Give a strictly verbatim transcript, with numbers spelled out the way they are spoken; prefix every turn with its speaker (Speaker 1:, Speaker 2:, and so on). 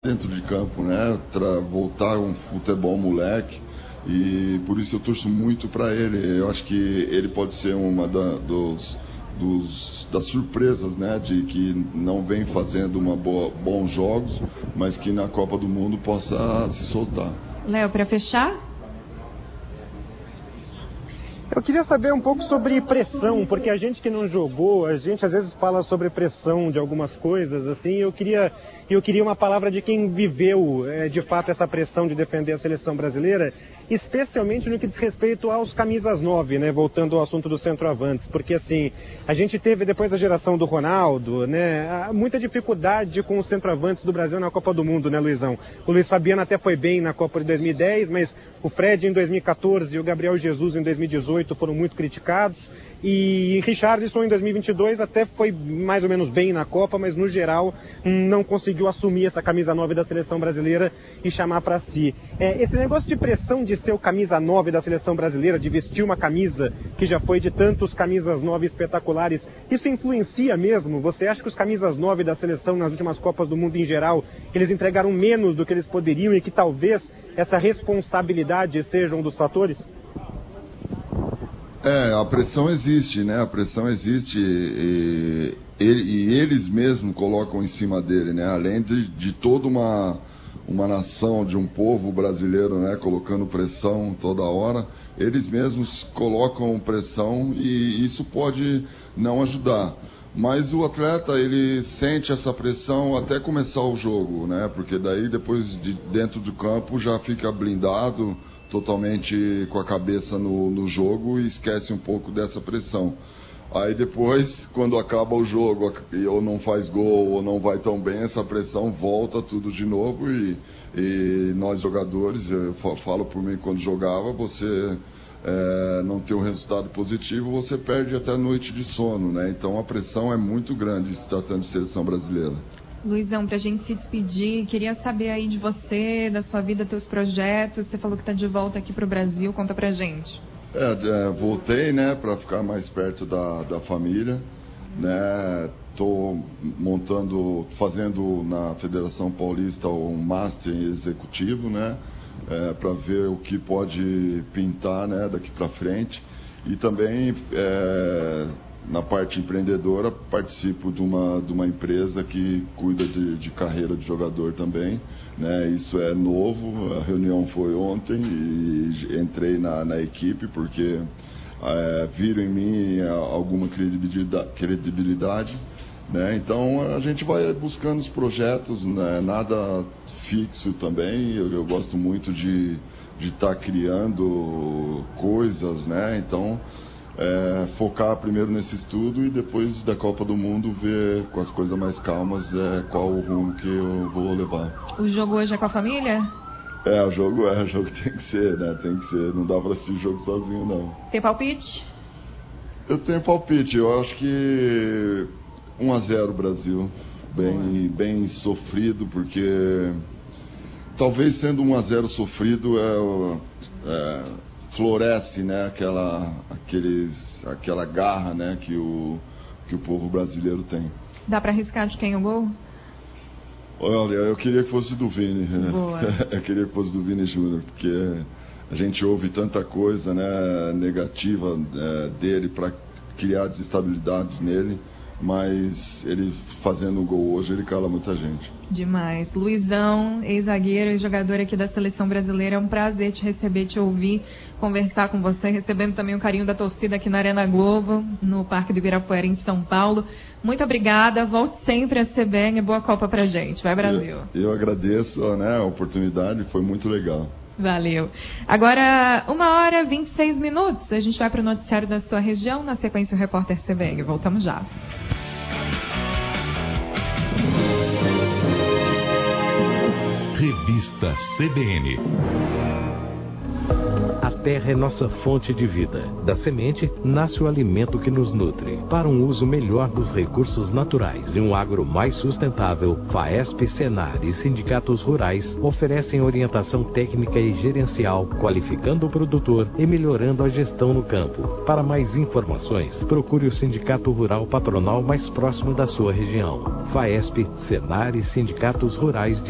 Speaker 1: dentro de campo, né? Tra- voltar um futebol moleque, e por isso eu torço muito para ele. Eu acho que ele pode ser uma da, dos, dos, das surpresas, né? De que não vem fazendo uma boa, bons jogos, mas que na Copa do Mundo possa se soltar.
Speaker 2: Léo, para fechar?
Speaker 3: Eu queria saber um pouco sobre pressão, porque a gente que não jogou, a gente às vezes fala sobre pressão de algumas coisas, assim, eu queria, eu queria uma palavra de quem viveu, é, de fato, essa pressão de defender a seleção brasileira, especialmente no que diz respeito aos camisas nove, né, voltando ao assunto dos centroavantes, porque assim, a gente teve depois da geração do Ronaldo, né, muita dificuldade com os centroavantes do Brasil na Copa do Mundo, né, Luizão? O Luiz Fabiano até foi bem na Copa de dois mil e dez, mas o Fred em dois mil e quatorze e o Gabriel Jesus em dois mil e dezoito foram muito criticados, e Richarlison em dois mil e vinte e dois até foi mais ou menos bem na Copa, mas no geral não conseguiu assumir essa camisa nove da seleção brasileira e chamar para si. É, esse negócio de pressão de ser o camisa nove da seleção brasileira, de vestir uma camisa que já foi de tantos camisas nove espetaculares, isso influencia mesmo? Você acha que os camisas nove da seleção nas últimas Copas do Mundo em geral, eles entregaram menos do que eles poderiam e que talvez essa responsabilidade seja um dos fatores?
Speaker 1: É, a pressão existe, né? A pressão existe e, e, e eles mesmos colocam em cima dele, né? Além de, de toda uma, uma nação, de um povo brasileiro, né? Colocando pressão toda hora, eles mesmos colocam pressão e isso pode não ajudar. Mas o atleta, ele sente essa pressão até começar o jogo, né? Porque daí depois de dentro do campo já fica blindado, totalmente com a cabeça no, no jogo e esquece um pouco dessa pressão. Aí depois, quando acaba o jogo, ou não faz gol, ou não vai tão bem, essa pressão volta tudo de novo e, e nós jogadores, eu falo por mim, quando jogava, você é, não ter um resultado positivo, você perde até a noite de sono, né? Então a pressão é muito grande se tratando de seleção brasileira.
Speaker 2: Luizão, para a gente se despedir, queria saber aí de você, da sua vida, teus projetos. Você falou que está de volta aqui para o Brasil, conta pra gente.
Speaker 1: É, é, voltei, né, para ficar mais perto da, da família, né? Tô montando, fazendo na Federação Paulista um Master Executivo, né, é, para ver o que pode pintar, né, daqui para frente. E também é, na parte empreendedora, participo de uma, de uma empresa que cuida de, de carreira de jogador também, né? Isso é novo, a reunião foi ontem e entrei na, na equipe porque é, viram em mim alguma credibilidade, credibilidade, né? Então a gente vai buscando os projetos, né? Nada fixo também, eu, eu gosto muito de de estar criando coisas, né? Então É, focar primeiro nesse estudo e depois da Copa do Mundo ver com as coisas mais calmas é, qual o rumo que eu vou levar.
Speaker 2: O jogo hoje é com a família?
Speaker 1: É, o jogo é, o jogo tem que ser, né? Tem que ser, não dá pra assistir o jogo sozinho, não.
Speaker 2: Tem palpite?
Speaker 1: Eu tenho palpite, eu acho que um a zero Brasil, bem, bem sofrido, porque talvez sendo um a zero sofrido é, é floresce, né, aquela, aqueles, aquela garra, né, que o, que o povo brasileiro tem.
Speaker 2: Dá para arriscar de quem o gol?
Speaker 1: Olha, eu queria que fosse do Vini.
Speaker 2: Boa.
Speaker 1: Eu queria que fosse do Vini Júnior, porque a gente ouve tanta coisa, né, negativa é, dele para criar desestabilidade nele, mas ele fazendo o gol hoje, ele cala muita gente.
Speaker 2: Demais. Luizão, ex-zagueiro e jogador aqui da Seleção Brasileira, é um prazer te receber, te ouvir, conversar com você, recebendo também o carinho da torcida aqui na Arena Globo, no Parque do Ibirapuera, em São Paulo. Muito obrigada, volte sempre a C B N e boa Copa pra gente. Vai, Brasil.
Speaker 1: Eu, eu agradeço, né, a oportunidade, foi muito legal.
Speaker 2: Valeu. Agora, uma hora e vinte e seis minutos, a gente vai para o noticiário da sua região, na sequência o repórter C B N. Voltamos já.
Speaker 4: Revista C B N. A terra é nossa fonte de vida. Da semente nasce o alimento que nos nutre. Para um uso melhor dos recursos naturais e um agro mais sustentável, FAESP, Senar e sindicatos rurais oferecem orientação técnica e gerencial, qualificando o produtor e melhorando a gestão no campo. Para mais informações, procure o sindicato rural patronal mais próximo da sua região. FAESP, Senar e sindicatos rurais de